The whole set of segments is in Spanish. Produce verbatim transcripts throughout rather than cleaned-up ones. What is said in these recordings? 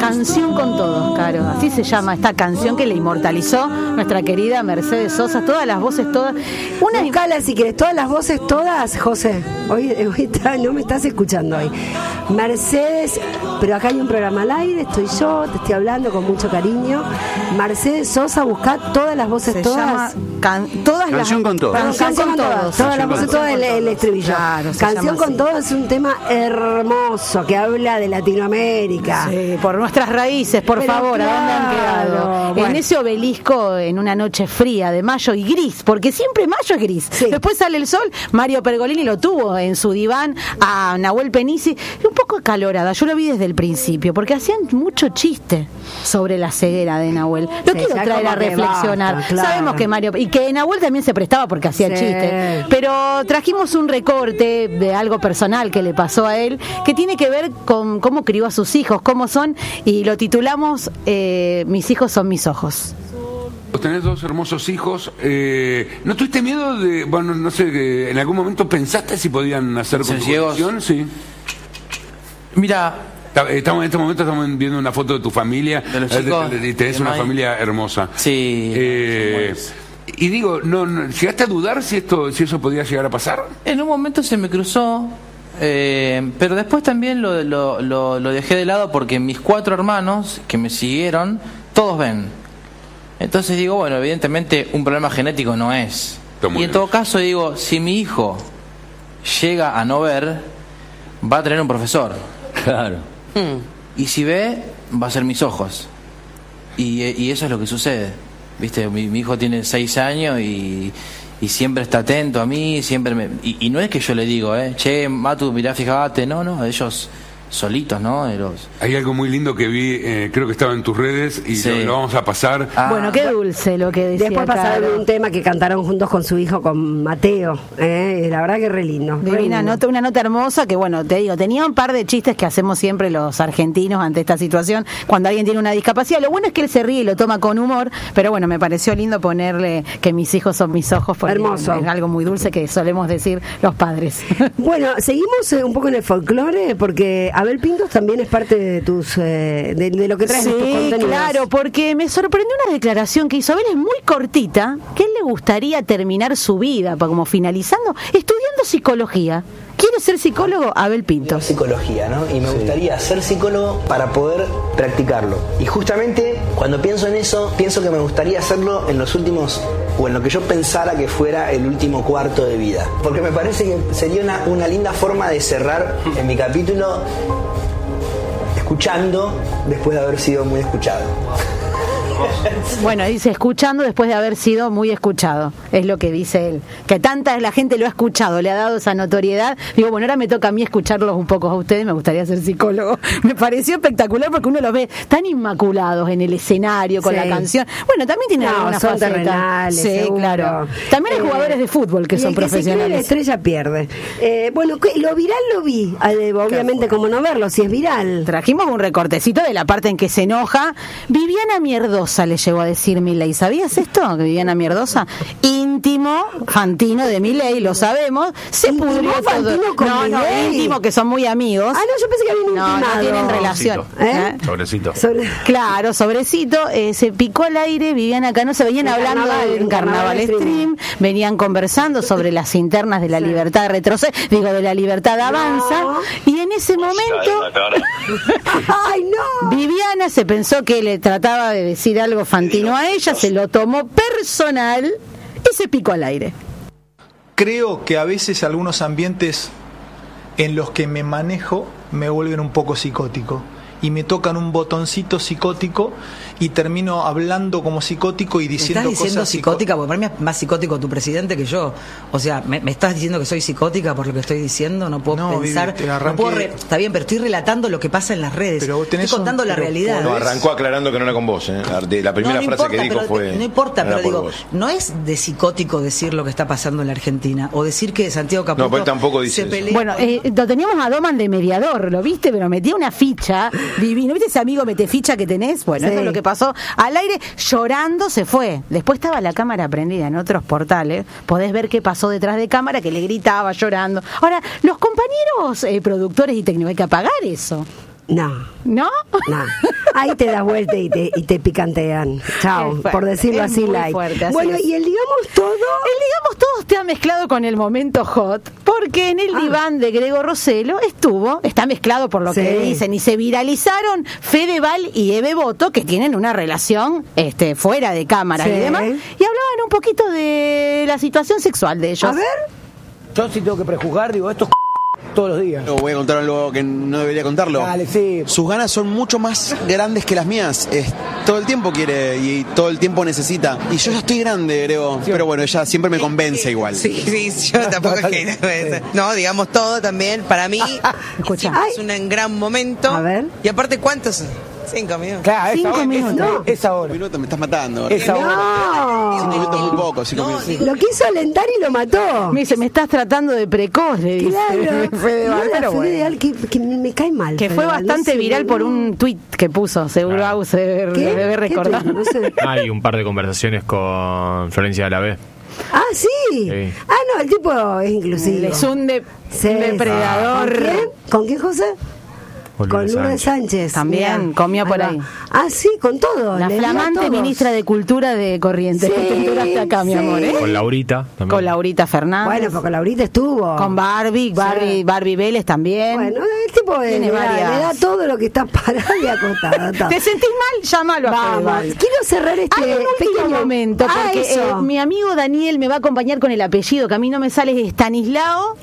Canción con todos, Caro. Así se llama esta canción que le inmortalizó nuestra querida Mercedes Sosa. Todas las voces, todas. Una escala, si quieres, todas las voces, todas, José. Hoy, hoy está, no me estás escuchando hoy. Mercedes, pero acá hay un programa al aire, estoy yo, te estoy hablando con mucho cariño. Mercedes Sosa, buscá todas las voces, se todas. Can, todas Canción las, con todos. Canción, Canción con todos. Todas, todas las voces, todo el, el estribillo. Claro, Canción con todos es un tema hermoso que habla de Latinoamérica. Sí, por nuestras raíces, por pero favor, claro, ¿a dónde han quedado? Bueno. En ese obelisco, en una noche fría de mayo y gris, porque siempre mayo es gris. Sí. Después sale el sol. Mario Pergolini lo tuvo en su diván a Nahuel Penisi, un poco acalorada. Yo lo vi desde el principio, porque hacían mucho chiste sobre la ceguera de Nahuel. Lo sí, quiero traer a reflexionar. Basta, claro. Sabemos que Mario, y que Nahuel también se prestaba porque hacía sí. chiste, pero trajimos un recorte de algo personal que le pasó a él, que tiene que ver con cómo crió a sus hijos, cómo son, y lo titulamos eh, Mis hijos son mis ojos. Vos tenés dos hermosos hijos. Eh, ¿No tuviste miedo de, bueno, no sé, en algún momento pensaste si podían nacer con tu condición? Sí. Mira, estamos en este momento estamos viendo una foto de tu familia. De los chicos. Y tenés una familia hermosa. Sí. Eh, y digo, no, no, ¿llegaste a dudar si esto, si eso podía llegar a pasar? En un momento se me cruzó. Eh, pero después también lo, lo, lo, lo dejé de lado porque mis cuatro hermanos que me siguieron, todos ven. Entonces digo, bueno, evidentemente un problema genético no es. Y en todo caso digo, si mi hijo llega a no ver, va a tener un profesor. Claro. Y si ve, va a ser mis ojos. Y, y eso es lo que sucede. Viste, mi, mi hijo tiene seis años y... y siempre está atento a mí, siempre me... Y, y no es que yo le digo, eh, che, Matu, mirá, fíjate, no, no, ellos solitos, ¿no? De los... Hay algo muy lindo que vi, eh, creo que estaba en tus redes y sí. lo, lo vamos a pasar. Ah, bueno, qué dulce lo que decía. Después pasaron un tema que cantaron juntos con su hijo, con Mateo, eh, la verdad que re lindo. Divina nota, una nota hermosa que, bueno, te digo, tenía un par de chistes que hacemos siempre los argentinos ante esta situación, cuando alguien tiene una discapacidad. Lo bueno es que él se ríe y lo toma con humor, pero bueno, me pareció lindo ponerle que mis hijos son mis ojos, porque hermoso. Es algo muy dulce que solemos decir los padres. Bueno, seguimos eh, un poco en el folclore, porque Abel Pintos también es parte de tus eh, de, de lo que traes sí, tus contenidos. Claro, porque me sorprendió una declaración que hizo Abel, es muy cortita, que él le gustaría terminar su vida, como finalizando, estudiando psicología. ¿Quiere ser psicólogo? Abel Pintos. Psicología, ¿no? Y me sí. gustaría ser psicólogo para poder practicarlo. Y justamente cuando pienso en eso, pienso que me gustaría hacerlo en los últimos, o en lo que yo pensara que fuera el último cuarto de vida. Porque me parece que sería una, una linda forma de cerrar en mi capítulo escuchando después de haber sido muy escuchado. Bueno, dice escuchando después de haber sido muy escuchado, es lo que dice él, que tanta la gente lo ha escuchado, le ha dado esa notoriedad. Digo, bueno, ahora me toca a mí escucharlos un poco a ustedes, me gustaría ser psicólogo. Me pareció espectacular porque uno los ve tan inmaculados en el escenario con sí. la canción. Bueno, también tiene no, alguna faceta. Terrenales, sí, seguro. Claro. También hay eh, jugadores de fútbol que son que profesionales. Se la estrella pierde. Eh, bueno, lo viral lo vi, obviamente como no verlo, si es viral. Trajimos un recortecito de la parte en que se enoja. Viviana Mierdosa le llegó a decir Milei. ¿Sabías esto? Que Viviana Mierdosa, íntimo Fantino de Milei, lo sabemos, se pudrió todo. Con no, no, íntimo, que son muy amigos. Ah, no, yo pensé que habían intimado. No, no tienen relación. ¿Eh? Sobrecito. Sobre... Claro, sobrecito, eh, se picó al aire, Viviana Canosa, venían en hablando carnaval, de un carnaval, carnaval stream, stream, venían conversando sobre las internas de la sí. libertad de retroceso, digo, de la libertad de avanza, no. y en ese momento ¡ay, no! Viviana se pensó que le trataba de decir algo Fantino a ella, se lo tomó personal y se picó al aire. Creo que a veces algunos ambientes en los que me manejo me vuelven un poco psicótico y me tocan un botoncito psicótico y termino hablando como psicótico y diciendo cosas. ¿Estás diciendo cosas psicótica? Porque para mí es más psicótico tu presidente que yo. O sea, ¿me, me estás diciendo que soy psicótica por lo que estoy diciendo? No puedo no, pensar. Vivi, arranqué... no puedo re... Está bien, pero estoy relatando lo que pasa en las redes. Pero estoy contando un... la pero, realidad. No, arrancó aclarando que no era con vos. ¿eh? La primera no, no frase importa, que dijo pero, fue. No importa, no pero digo, vos. no es de psicótico decir lo que está pasando en la Argentina o decir que Santiago Caputo. No, pero él tampoco dice se pelea. Bueno, eh, lo teníamos a Doman de mediador, ¿lo viste? Pero metía una ficha divino. ¿Viste ese amigo mete ficha que tenés? Bueno, sí. Eso es lo que pasó al aire. Llorando se fue. Después estaba la cámara prendida en otros portales. Podés ver qué pasó detrás de cámara, que le gritaba llorando. Ahora, los compañeros eh, productores y técnicos, hay que apagar eso. No. ¿No? No. Ahí te das vuelta y te, y te picantean. Chao, fuerte, por decirlo así, like. Fuerte, así bueno, es. y el digamos todo. El digamos todo está mezclado con el momento hot, porque en el ah. diván de Grego Rossello estuvo, está mezclado por lo sí. que dicen, y se viralizaron Fedeval y Eve Boto, que tienen una relación este, fuera de cámara sí. y demás, y hablaban un poquito de la situación sexual de ellos. A ver. Yo sí tengo que prejuzgar, digo, esto es todos los días. No, voy a contar algo que no debería contarlo. Dale, sí. Sus ganas son mucho más grandes que las mías. Es, todo el tiempo quiere y todo el tiempo necesita. Y yo ya estoy grande, Grego. Sí. Pero bueno, ella siempre me convence igual. Sí, sí, yo tampoco es que... No, digamos todo también. Para mí Escucha. es un gran momento. A ver. Y aparte, ¿cuántos? Cinco minutos. Claro, cinco esa minutos. Hora, no. Esa hora. Cinco minutos me estás matando. Esa hora. No. Cinco minutos muy poco. Cinco No, minutos. digo- Lo quiso alentar y lo mató. Me dice, me estás tratando de precoz, le dice. Claro. Fedeval, No, la pero bueno. Fedeval, que, que me, me cae mal. Que fue Fedeval, bastante no sé, viral no. por un tuit que puso, seguro Claro. Agus se debe, ¿Qué? debe recordar. ¿Qué tuit? No sé. Hay un par de conversaciones con Florencia de la B. Ah, ¿sí? Sí. Ah, no, el tipo es inclusivo. Es un, de, Sí, un depredador. ¿Con quién? ¿Con quién, José? Con Con Lourdes Lourdes Sánchez. Sánchez. También, Mirá, comía por va. ahí. Ah, sí, con todo. La le dio a flamante todos. ministra de Cultura de Corrientes. Sí, que te enteraste acá, mi sí. amor, ¿eh? Con Laurita también. Con Laurita Fernández. Bueno, porque Laurita estuvo. Con Barbie, Barbie, Sí. Barbie Vélez también. Bueno, el tipo de, Tiene le, da, varias. le da todo lo que está parado y acostado. todo. ¿Te sentís mal? Llámalo a Vamos, Fedeval. quiero cerrar este Hay un último pequeño momento, Ah, porque eso. eh, mi amigo Daniel me va a acompañar con el apellido, que a mí no me sale, es Estanislao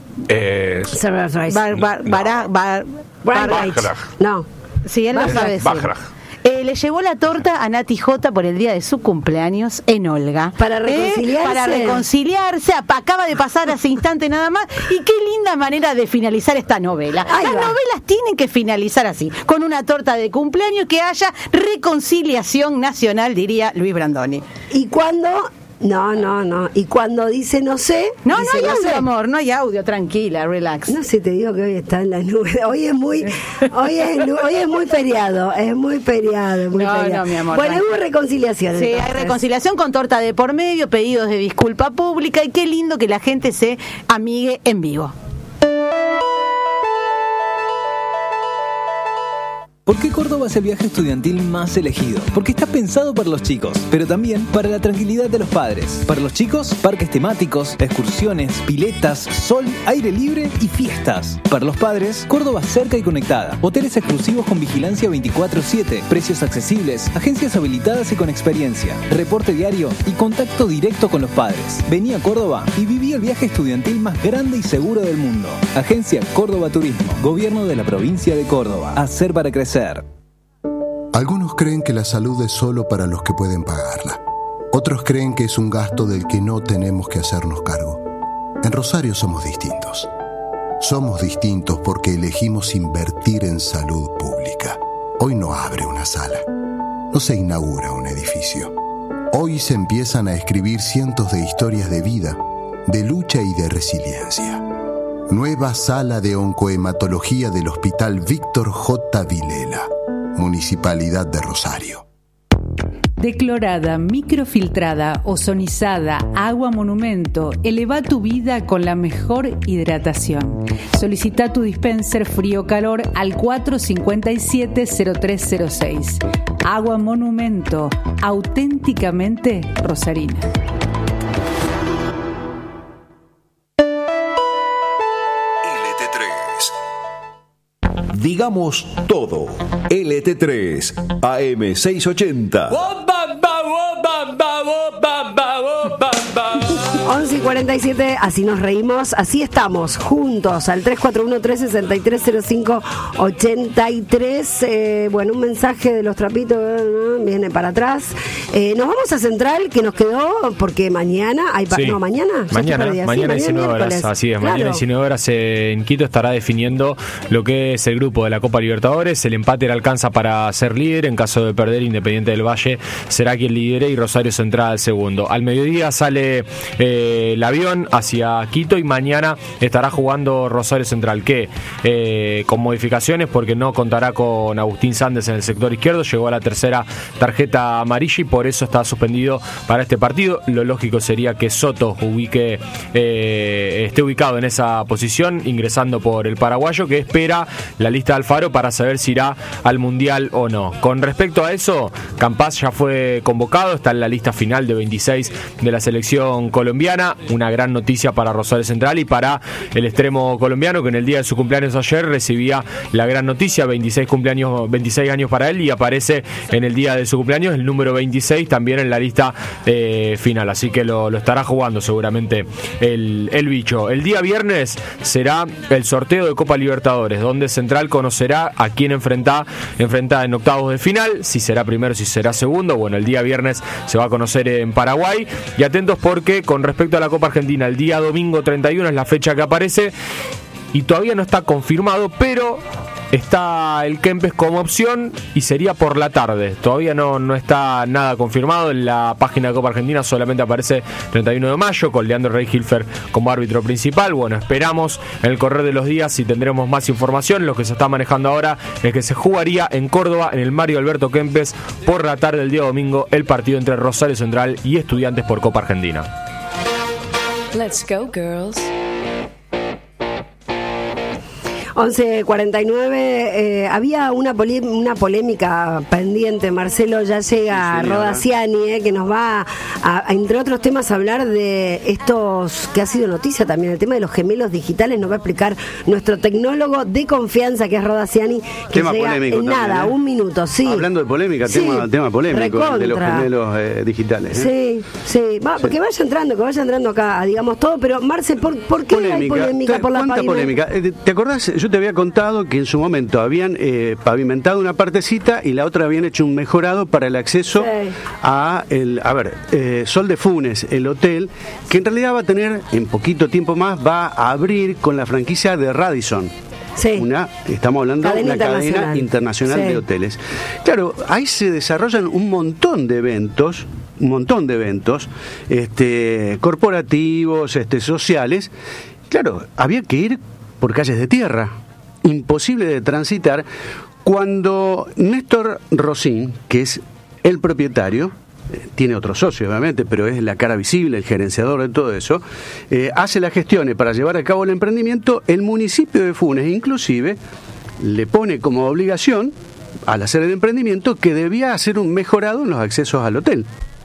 Eh, Bar, bar, Bará- Bar- Barrach. No. Sí, él lo Bajrach. sabe decir. Bajrach. Eh, le llevó la torta a Nati J por el día de su cumpleaños en Olga. Para Eh, reconciliarse. para reconciliarse. Acaba de pasar hace instante nada más. Y qué linda manera de finalizar esta novela. Ahí Las va. novelas tienen que finalizar así, con una torta de cumpleaños, que haya reconciliación nacional, diría Luis Brandoni. Y cuando... No, no, no. Y cuando dice no sé... No, no dice, hay audio, sé. amor, no hay audio, tranquila, relax. No sé, te digo que hoy está en la nube. Hoy es muy, hoy es, hoy es muy feriado, es muy feriado, muy No, feriado. no, mi amor, Bueno, tranquila. hubo reconciliación. Sí, hay entonces. reconciliación con torta de por medio, pedidos de disculpa pública, y qué lindo que la gente se amigue en vivo. ¿Por qué Córdoba es el viaje estudiantil más elegido? Porque está pensado para los chicos, pero también para la tranquilidad de los padres. Para los chicos, parques temáticos, excursiones, piletas, sol, aire libre y fiestas. Para los padres, Córdoba cerca y conectada. Hoteles exclusivos con vigilancia veinticuatro siete, precios accesibles, agencias habilitadas y con experiencia, reporte diario y contacto directo con los padres. Vení a Córdoba y viví el viaje estudiantil más grande y seguro del mundo. Agencia Córdoba Turismo, Gobierno de la Provincia de Córdoba. Hacer para crecer. Algunos creen que la salud es solo para los que pueden pagarla. Otros creen que es un gasto del que no tenemos que hacernos cargo. En Rosario somos distintos. Somos distintos porque elegimos invertir en salud pública. Hoy no abre una sala. No se inaugura un edificio. Hoy se empiezan a escribir cientos de historias de vida, de lucha y de resiliencia. Nueva sala de oncohematología del Hospital Víctor J. Vilela, Municipalidad de Rosario. Declorada, microfiltrada, ozonizada, agua monumento, eleva tu vida con la mejor hidratación. Solicita tu dispenser frío-calor al cuatro cinco siete cero tres cero seis. Agua monumento, auténticamente rosarina. Digamos todo. L T tres, A M seiscientos ochenta. once y cuarenta y siete, así nos reímos, así estamos, juntos, al tres cuatro uno, tres seis tres, cero cinco ocho tres. Eh, bueno, un mensaje de los trapitos, eh, viene para atrás. Eh, nos vamos a Central, que nos quedó, porque mañana hay... Pa- Sí. No, mañana. Ya Mañana, estoy perdida. Sí, mañana diecinueve horas, miércoles. así es, mañana Claro. diecinueve horas en Quito estará definiendo lo que es el grupo de la Copa Libertadores. El empate le alcanza para ser líder, en caso de perder Independiente del Valle será quien lidere y Rosario Central segundo. Al mediodía sale parte eh, el avión hacia Quito y mañana estará jugando Rosario Central, que eh, con modificaciones porque no contará con Agustín Sández en el sector izquierdo, llegó a la tercera tarjeta amarilla y por eso está suspendido para este partido. Lo lógico sería que Soto ubique, eh, esté ubicado en esa posición, ingresando por el paraguayo, que espera la lista de Alfaro para saber si irá al Mundial o no. Con respecto a eso, Campaz ya fue convocado, está en la lista final de veintiséis de la selección colombiana. Una gran noticia para Rosario Central y para el extremo colombiano, que en el día de su cumpleaños ayer recibía la gran noticia, veintiséis cumpleaños, veintiséis años para él, y aparece en el día de su cumpleaños el número veintiséis también en la lista eh, final, así que lo, lo estará jugando seguramente el, el bicho. El día viernes será el sorteo de Copa Libertadores, donde Central conocerá a quién enfrenta, enfrenta en octavos de final, si será primero, si será segundo. Bueno, el día viernes se va a conocer en Paraguay, y atentos porque con respecto a la Copa Argentina, el día domingo treinta y uno es la fecha que aparece y todavía no está confirmado, pero está el Kempes como opción y sería por la tarde. Todavía no, no está nada confirmado. En la página de Copa Argentina solamente aparece treinta y uno de mayo con Leandro Rey Hilfer como árbitro principal. Bueno, esperamos en el correr de los días si tendremos más información. Lo que se está manejando ahora es que se jugaría en Córdoba, en el Mario Alberto Kempes, por la tarde del día domingo, el partido entre Rosario Central y Estudiantes por Copa Argentina. Let's go, girls. once cuarenta y nueve, eh, había una, poli- una polémica pendiente. Marcelo, ya llega sí, Roda Ciani, eh, que nos va a, a, entre otros temas, a hablar de estos, que ha sido noticia también, el tema de los gemelos digitales. Nos va a explicar nuestro tecnólogo de confianza, que es Roda Ciani, que tema llega polémico en nada, también, ¿eh? un minuto, sí. Hablando de polémica, sí, tema, tema polémico, recontra. de los gemelos eh, digitales. ¿eh? Sí, sí, va, sí. Que vaya entrando, que vaya entrando acá, digamos todo, pero Marce, ¿por, por qué polémica. hay polémica por la ¿Cuánta polémica? ¿Te acordás? Yo te había contado que en su momento habían eh, pavimentado una partecita y la otra habían hecho un mejorado para el acceso sí. a el, a ver, eh, Sol de Funes, el hotel, que en realidad va a tener, en poquito tiempo más, va a abrir con la franquicia de Radisson. Sí. Una, estamos hablando de una internacional. cadena internacional sí. de hoteles. Claro, ahí se desarrollan un montón de eventos, un montón de eventos, este, corporativos, este, sociales. Claro, había que ir por calles de tierra, imposible de transitar, cuando Néstor Rosín, que es el propietario, eh, tiene otro socio obviamente, pero es la cara visible, el gerenciador de todo eso, eh, hace las gestiones para llevar a cabo el emprendimiento. El municipio de Funes inclusive le pone como obligación, al hacer el emprendimiento, que debía hacer un mejorado en los accesos al hotel,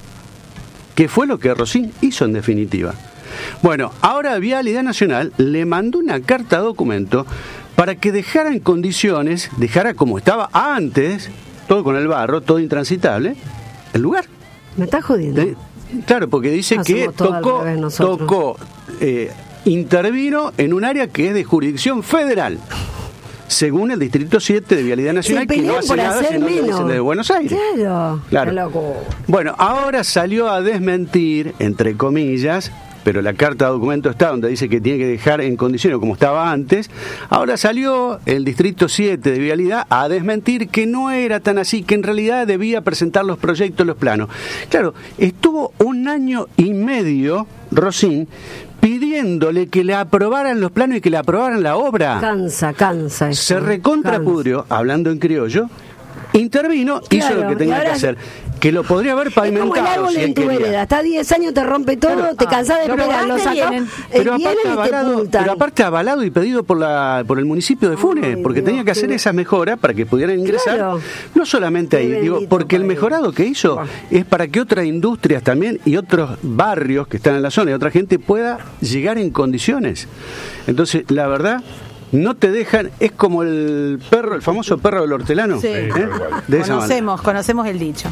que fue lo que Rosín hizo en definitiva. Bueno, ahora Vialidad Nacional le mandó una carta documento para que dejara en condiciones, dejara como estaba antes, todo con el barro, todo intransitable, el lugar. ¿Me estás jodiendo? Eh, claro, porque dice no, que tocó, tocó eh, intervino en un área que es de jurisdicción federal, según el Distrito siete de Vialidad Nacional, que no hace nada sino que dicen de Buenos Aires. Claro, claro. Loco. Bueno, ahora salió a desmentir, entre comillas, pero la carta de documento está donde dice que tiene que dejar en condiciones como estaba antes. Ahora salió el Distrito siete de Vialidad a desmentir que no era tan así, que en realidad debía presentar los proyectos, los planos. Claro, estuvo un año y medio Rosín pidiéndole que le aprobaran los planos y que le aprobaran la obra. Cansa, cansa. Eso, Se recontrapudrió, hablando en criollo, intervino, claro, hizo lo que tenía que hacer. Que lo podría haber pavimentado. Es como el árbol si en tu vereda. Está diez años, te rompe todo, pero, te cansás de esperar, lo sacás, pero, aparte avalado, pero aparte avalado y pedido por la por el municipio de Funes, Ay, porque Dios, tenía que hacer Dios. esas mejoras para que pudieran ingresar. Claro. No solamente ahí, digo, porque el mejorado que hizo wow. es para que otras industrias también y otros barrios que están en la zona y otra gente pueda llegar en condiciones. Entonces, la verdad, no te dejan, es como el perro, el famoso perro del hortelano. Sí. ¿eh? De esa conocemos, manera. conocemos el dicho.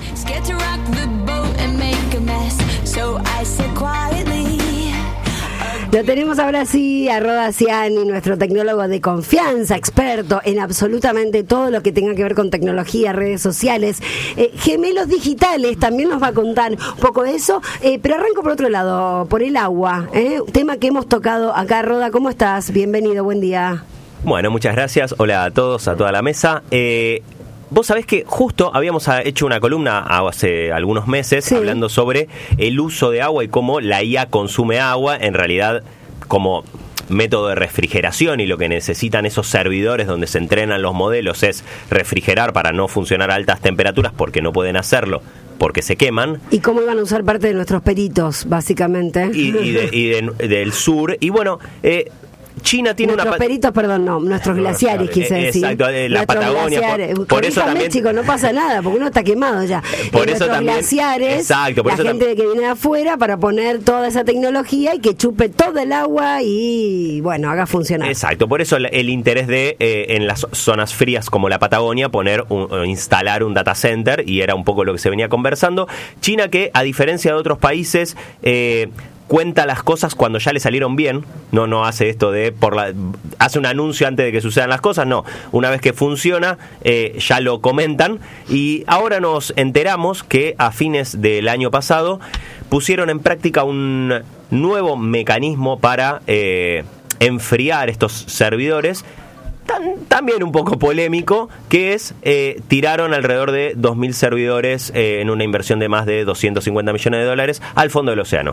Lo tenemos ahora sí a Roda Ciani, nuestro tecnólogo de confianza, experto en absolutamente todo lo que tenga que ver con tecnología, redes sociales, eh, gemelos digitales, también nos va a contar un poco de eso, eh, pero arranco por otro lado, por el agua, eh, tema que hemos tocado acá. Roda, ¿cómo estás? Bienvenido, buen día. Bueno, muchas gracias, hola a todos, a toda la mesa. Eh, vos sabés que justo habíamos hecho una columna hace algunos meses sí. hablando sobre el uso de agua y cómo la I A consume agua, en realidad como método de refrigeración, y lo que necesitan esos servidores donde se entrenan los modelos es refrigerar para no funcionar a altas temperaturas porque no pueden hacerlo, porque se queman. ¿Y cómo iban a usar parte de nuestros peritos, básicamente? Y, y, de, y de, del sur. Y bueno, eh, China tiene nuestros una... peritos, perdón, no, nuestros glaciares, quise decir. Exacto, eh, la Patagonia. Por, por eso también... México, no pasa nada, porque uno está quemado ya. Por en eso nuestros también... glaciares, exacto, por la eso gente tam... que viene de afuera para poner toda esa tecnología y que chupe todo el agua y, bueno, haga funcionar. Exacto, por eso el, el interés de, eh, en las zonas frías como la Patagonia, poner un, instalar un data center, y era un poco lo que se venía conversando. China, que a diferencia de otros países... Eh, cuenta las cosas cuando ya le salieron bien, no no hace esto de por la hace un anuncio antes de que sucedan las cosas, no, una vez que funciona eh, ya lo comentan, y ahora nos enteramos que a fines del año pasado pusieron en práctica un nuevo mecanismo para eh, enfriar estos servidores, tan, también un poco polémico, que es eh, tiraron alrededor de dos mil servidores eh, en una inversión de más de doscientos cincuenta millones de dólares al fondo del océano.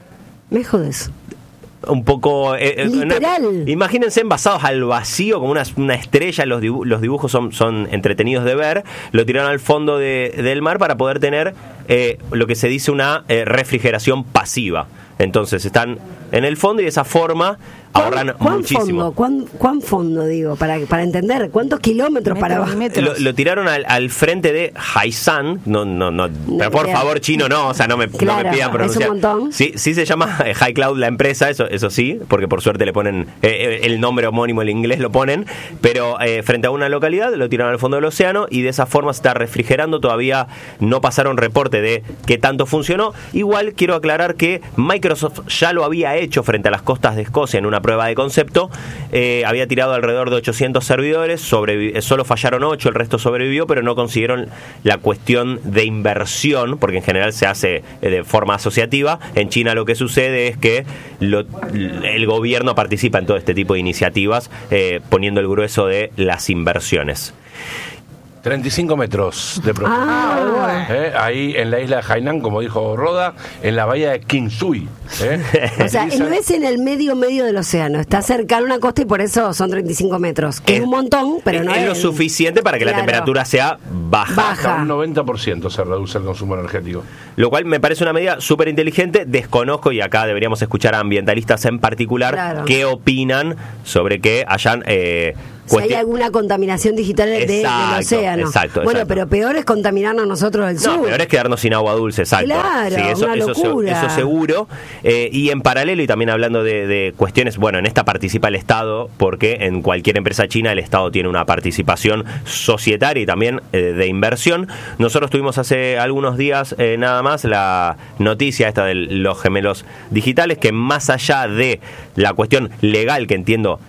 Me jodes. Un poco... Eh, Literal. Una, imagínense envasados al vacío, como una, una estrella, los, dibu los dibujos son, son entretenidos de ver, lo tiraron al fondo de, del mar para poder tener eh, lo que se dice una eh, refrigeración pasiva. Entonces están en el fondo y de esa forma ahorran ¿Cuán muchísimo. Fondo? ¿Cuán, ¿Cuán fondo, digo, para, para entender? ¿Cuántos kilómetros Metro, para abajo? Lo, lo tiraron al, al frente de Haisan, no, no, no, pero por favor, chino, no, o sea, no me, claro, no me pidan pronunciar. Es un montón. Sí, sí se llama High Cloud la empresa, eso, eso sí, porque por suerte le ponen eh, el nombre homónimo en inglés lo ponen, pero eh, frente a una localidad lo tiraron al fondo del océano y de esa forma se está refrigerando. Todavía no pasaron reporte de qué tanto funcionó. Igual quiero aclarar que Microsoft ya lo había hecho frente a las costas de Escocia en una prueba de concepto. Eh, había tirado alrededor de ochocientos servidores, sobrevi solo fallaron ocho, el resto sobrevivió, pero no consiguieron la cuestión de inversión, porque en general se hace eh, de forma asociativa. En China lo que sucede es que lo, el gobierno participa en todo este tipo de iniciativas, eh, poniendo el grueso de las inversiones. treinta y cinco metros de profundidad. Ah, eh, ahí en la isla de Hainan, como dijo Roda, en la bahía de Qingsui. Eh. O sea, no es en el medio medio del océano, está cerca de una costa y por eso son treinta y cinco metros, que es, es un montón, pero no es... Es lo suficiente para que claro. la temperatura sea baja. baja. Hasta un noventa por ciento se reduce el consumo energético. Lo cual me parece una medida súper inteligente. Desconozco, y acá deberíamos escuchar a ambientalistas en particular, claro. qué opinan sobre que hayan... Eh, si hay alguna contaminación digital de, exacto, del océano. Exacto, bueno, exacto. pero peor es contaminarnos nosotros del sur. No, peor es quedarnos sin agua dulce, exacto. Claro, sí, eso, una eso, locura. eso seguro. Eh, y en paralelo, y también hablando de, de cuestiones, bueno, en esta participa el Estado, porque en cualquier empresa china el Estado tiene una participación societaria y también eh, de inversión. Nosotros tuvimos hace algunos días eh, nada más la noticia esta de los gemelos digitales, que más allá de la cuestión legal, que entiendo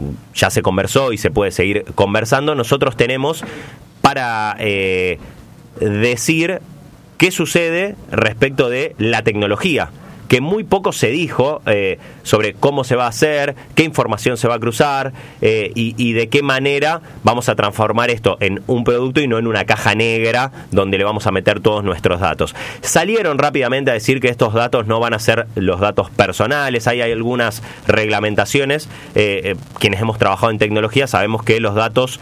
ya se conversó y se puede seguir conversando, nosotros tenemos para eh, decir qué sucede respecto de la tecnología, que muy poco se dijo eh, sobre cómo se va a hacer, qué información se va a cruzar eh, y, y de qué manera vamos a transformar esto en un producto y no en una caja negra donde le vamos a meter todos nuestros datos. Salieron rápidamente a decir que estos datos no van a ser los datos personales. Ahí hay algunas reglamentaciones. Eh, eh, quienes hemos trabajado en tecnología sabemos que los datos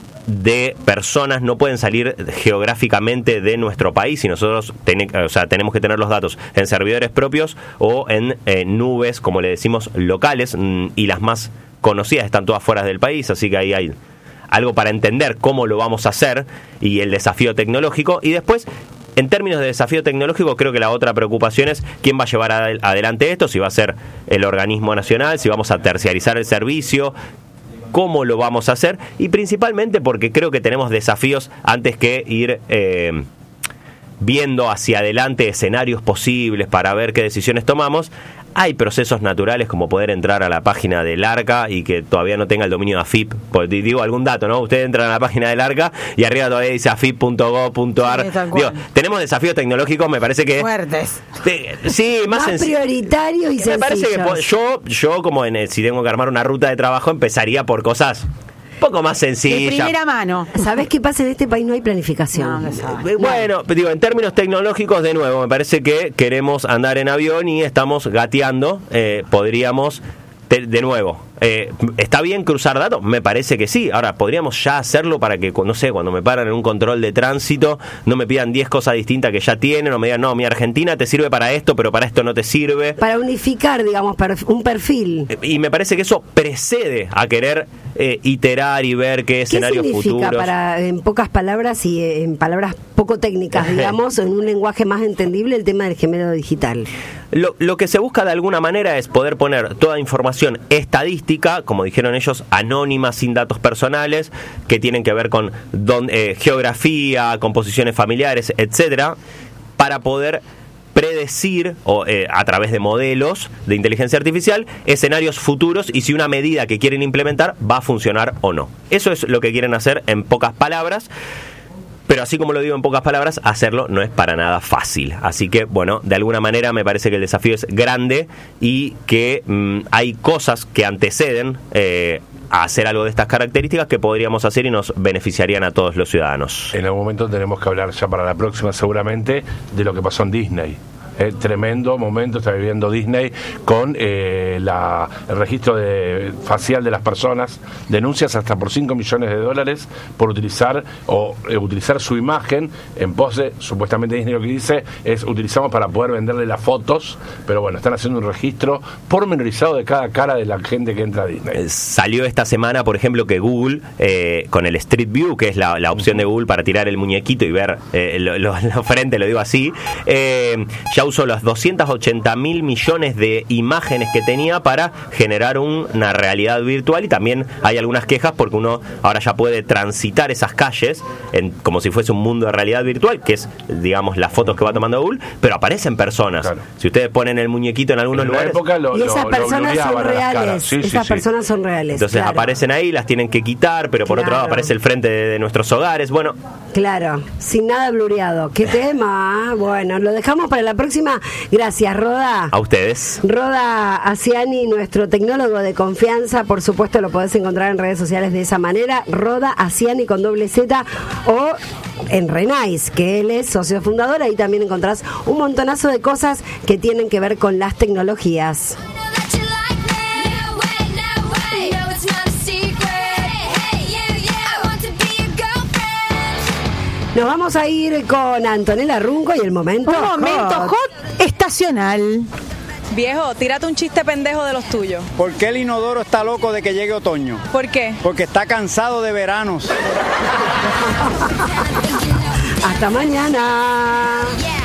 de personas no pueden salir geográficamente de nuestro país, y nosotros ten, o sea, tenemos que tener los datos en servidores propios o en eh, nubes, como le decimos, locales, y las más conocidas están todas fuera del país, así que ahí hay algo para entender cómo lo vamos a hacer y el desafío tecnológico. Y después, en términos de desafío tecnológico, creo que la otra preocupación es quién va a llevar ad adelante esto, si va a ser el organismo nacional, si vamos a terciarizar el servicio, cómo lo vamos a hacer, y principalmente porque creo que tenemos desafíos antes que ir eh, viendo hacia adelante escenarios posibles para ver qué decisiones tomamos. Hay procesos naturales como poder entrar a la página del ARCA y que todavía no tenga el dominio de A F I P. Pues digo algún dato, ¿no? Ustedes entran a la página del ARCA y arriba todavía dice A F I P punto gov punto ar. Sí, digo, tenemos desafíos tecnológicos, me parece que... Fuertes. Eh, sí, más, más prioritarios y sencillos. Me parece que yo, yo como en el, si tengo que armar una ruta de trabajo, empezaría por cosas poco más sencilla. De primera mano. ¿Sabés qué pasa? En este país no hay planificación. No, no Eh, Bueno, digo, en términos tecnológicos, de nuevo, me parece que queremos andar en avión y estamos gateando. Eh, podríamos, de, de nuevo, eh, ¿está bien cruzar datos? Me parece que sí. Ahora, podríamos ya hacerlo para que, no sé, cuando me paran en un control de tránsito, no me pidan diez cosas distintas que ya tienen, o me digan, no, mi Argentina te sirve para esto, pero para esto no te sirve. Para unificar, digamos, un perfil. Y me parece que eso precede a querer eh, iterar y ver qué escenarios ¿Qué significa, futuros. para, en pocas palabras y en palabras poco técnicas, digamos, en un lenguaje más entendible, el tema del gemelo digital? Lo, lo que se busca de alguna manera es poder poner toda información estadística, como dijeron ellos, anónima, sin datos personales, que tienen que ver con don, eh, geografía, composiciones familiares, etcétera, para poder predecir o eh, a través de modelos de inteligencia artificial escenarios futuros y si una medida que quieren implementar va a funcionar o no. Eso es lo que quieren hacer en pocas palabras. Pero así como lo digo en pocas palabras, hacerlo no es para nada fácil. Así que, bueno, de alguna manera me parece que el desafío es grande y que mmm, hay cosas que anteceden eh, a hacer algo de estas características que podríamos hacer y nos beneficiarían a todos los ciudadanos. En algún momento tenemos que hablar ya para la próxima seguramente de lo que pasó en Disney. Eh, tremendo momento está viviendo Disney con eh, la, el registro de, facial de las personas, denuncias hasta por cinco millones de dólares por utilizar o eh, utilizar su imagen en pos de, supuestamente Disney lo que dice es utilizamos para poder venderle las fotos, pero bueno, están haciendo un registro pormenorizado de cada cara de la gente que entra a Disney. Eh, salió esta semana, por ejemplo, que Google, eh, con el Street View, que es la, la opción de Google para tirar el muñequito y ver eh, lo, lo, lo frente, lo digo así, eh, ya usó los doscientos ochenta mil millones de imágenes que tenía para generar un, una realidad virtual, y también hay algunas quejas porque uno ahora ya puede transitar esas calles en, como si fuese un mundo de realidad virtual, que es, digamos, las fotos que va tomando Google, pero aparecen personas. Claro. Si ustedes ponen el muñequito en algunos en lugares... Lo, y esas lo, personas lo son reales. Sí, esas sí, personas sí. son reales. Entonces claro. aparecen ahí, las tienen que quitar, pero por claro. otro lado aparece el frente de, de nuestros hogares. Bueno... Claro, sin nada blureado. ¿Qué tema? Bueno, lo dejamos para la próxima. Gracias, Roda. A ustedes. Roda Asiani, nuestro tecnólogo de confianza, por supuesto lo podés encontrar en redes sociales de esa manera, Roda Asiani con doble Z, o en Renais, que él es socio fundador. Ahí también encontrás un montonazo de cosas que tienen que ver con las tecnologías. Nos vamos a ir con Antonella Runco y el momento Un momento hot, hot estacional. Viejo, tírate un chiste pendejo de los tuyos. ¿Por qué el inodoro está loco de que llegue otoño? ¿Por qué? Porque está cansado de veranos. Hasta mañana.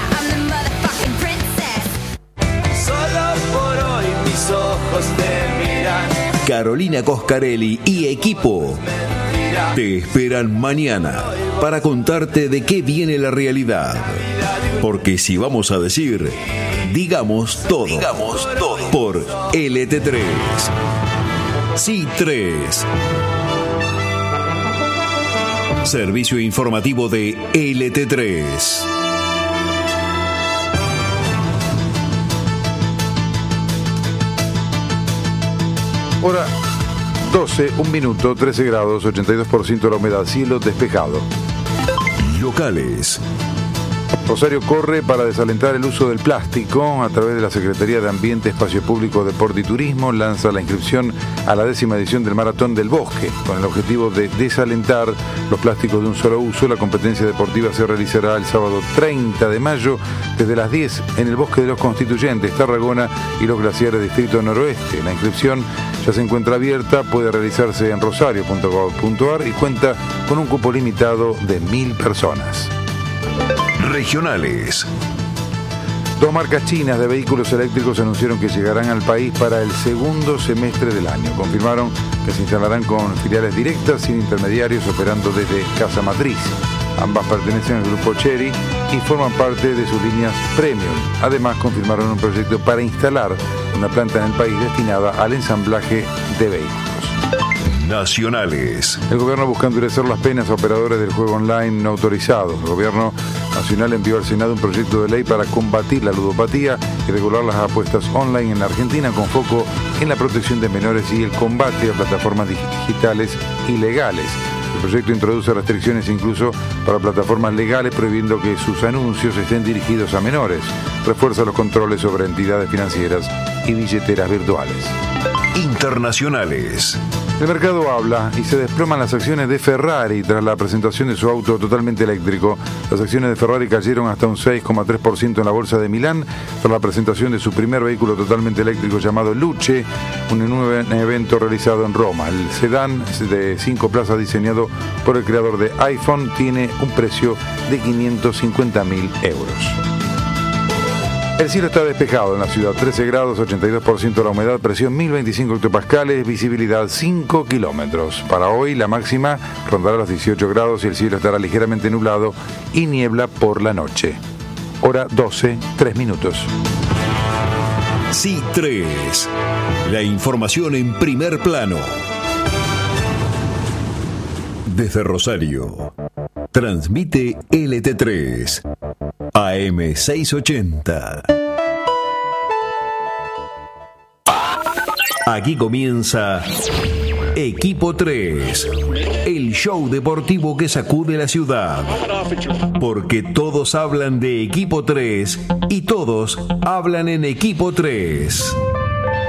Solo por hoy mis ojos te miran. Carolina Coscarelli y equipo te esperan mañana para contarte de qué viene la realidad. Porque si vamos a decir, digamos todo. Digamos todo. Por L T tres. Sí tres. Servicio informativo de L T tres. Hora doce, un minuto, trece grados, ochenta y dos por ciento la humedad, cielo despejado. Locales. Rosario corre para desalentar el uso del plástico. A través de la Secretaría de Ambiente, Espacio Público, Deporte y Turismo lanza la inscripción a la décima edición del Maratón del Bosque. Con el objetivo de desalentar los plásticos de un solo uso, la competencia deportiva se realizará el sábado treinta de mayo desde las diez en el Bosque de los Constituyentes, Tarragona y los Glaciares Distrito Noroeste. La inscripción ya se encuentra abierta, puede realizarse en rosario punto gov punto ar y cuenta con un cupo limitado de mil personas. Regionales. Dos marcas chinas de vehículos eléctricos anunciaron que llegarán al país para el segundo semestre del año. Confirmaron que se instalarán con filiales directas sin intermediarios operando desde casa matriz. Ambas pertenecen al grupo Chery y forman parte de sus líneas Premium. Además, confirmaron un proyecto para instalar una planta en el país destinada al ensamblaje de vehículos. Nacionales. El gobierno busca endurecer las penas a operadores del juego online no autorizados. El gobierno Nacional envió al Senado un proyecto de ley para combatir la ludopatía y regular las apuestas online en la Argentina con foco en la protección de menores y el combate a plataformas digitales ilegales. El proyecto introduce restricciones incluso para plataformas legales, prohibiendo que sus anuncios estén dirigidos a menores. Refuerza los controles sobre entidades financieras y billeteras virtuales. Internacionales. El mercado habla y se desploman las acciones de Ferrari tras la presentación de su auto totalmente eléctrico. Las acciones de Ferrari cayeron hasta un seis coma tres por ciento en la bolsa de Milán tras la presentación de su primer vehículo totalmente eléctrico llamado Luce, un nuevo evento realizado en Roma. El sedán de cinco plazas diseñado por el creador de iPhone tiene un precio de quinientos cincuenta mil euros. El cielo está despejado en la ciudad, trece grados, ochenta y dos por ciento la humedad, presión mil veinticinco hectopascales, visibilidad cinco kilómetros. Para hoy la máxima rondará los dieciocho grados y el cielo estará ligeramente nublado y niebla por la noche. Hora doce, tres minutos. C I tres, la información en primer plano. Desde Rosario, transmite L T tres. A M seiscientos ochenta. Aquí comienza Equipo tres, el show deportivo que sacude la ciudad. Porque todos hablan de Equipo tres y todos hablan en Equipo tres.